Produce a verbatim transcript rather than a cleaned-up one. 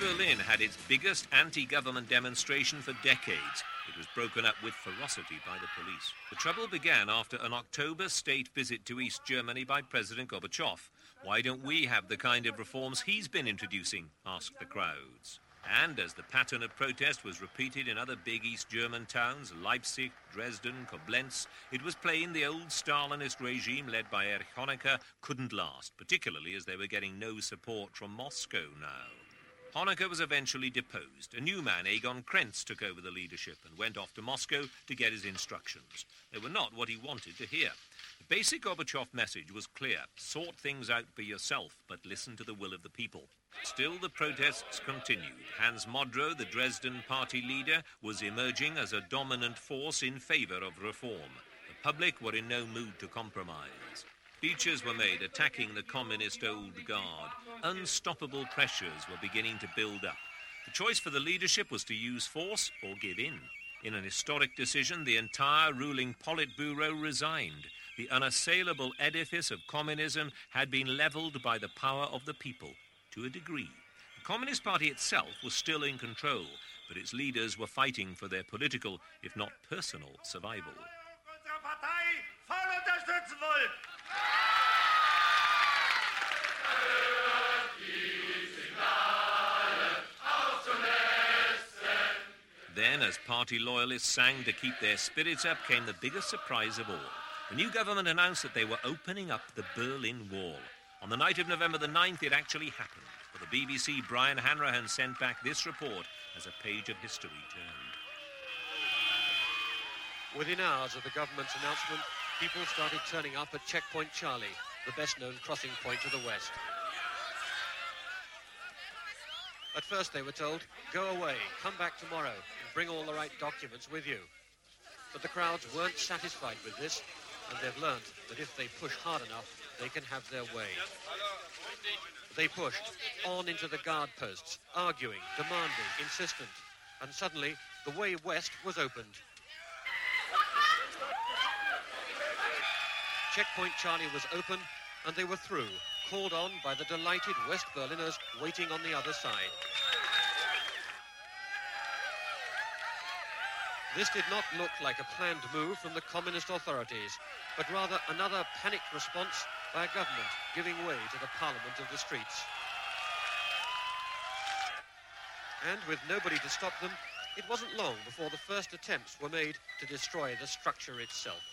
Berlin had its biggest anti-government demonstration for decades. It was broken up with ferocity by the police. The trouble began after an October state visit to East Germany by President Gorbachev. Why don't we have the kind of reforms he's been introducing? Asked the crowds. And as the pattern of protest was repeated in other big East German towns, Leipzig, Dresden, Koblenz, it was plain the old Stalinist regime led by Erich Honecker couldn't last, particularly as they were getting no support from Moscow now. Honecker was eventually deposed. A new man, Egon Krenz, took over the leadership and went off to Moscow to get his instructions. They were not what he wanted to hear. The basic Gorbachev message was clear. Sort things out for yourself, but listen to the will of the people. Still, the protests continued. Hans Modrow, the Dresden party leader, was emerging as a dominant force in favour of reform. The public were in no mood to compromise. Speeches were made attacking the communist old guard. Unstoppable pressures were beginning to build up. The choice for the leadership was to use force or give in. In an historic decision, the entire ruling Politburo resigned. The unassailable edifice of communism had been levelled by the power of the people, to a degree. The Communist Party itself was still in control, but its leaders were fighting for their political, if not personal, survival. Then, as party loyalists sang to keep their spirits up, came the biggest surprise of all. The new government announced that they were opening up the Berlin Wall. On the night of November the ninth, it actually happened. For the B B C, Brian Hanrahan sent back this report as a page of history turned. Within hours of the government's announcement, people started turning up at Checkpoint Charlie, the best-known crossing point to the west. At first they were told, go away, come back tomorrow, and bring all the right documents with you. But the crowds weren't satisfied with this, and they've learnt that if they push hard enough, they can have their way. They pushed on into the guard posts, arguing, demanding, insistent, and suddenly the way west was opened. Checkpoint Charlie was open, and they were through, called on by the delighted West Berliners waiting on the other side. This did not look like a planned move from the communist authorities, but rather another panicked response by a government giving way to the parliament of the streets. And with nobody to stop them, it wasn't long before the first attempts were made to destroy the structure itself.